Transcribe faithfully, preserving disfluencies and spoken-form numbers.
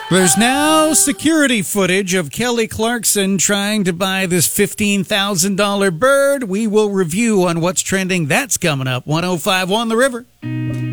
There's now security footage of Kelly Clarkson trying to buy this fifteen thousand dollars bird. We will review on what's trending. That's coming up. one oh five point one The River.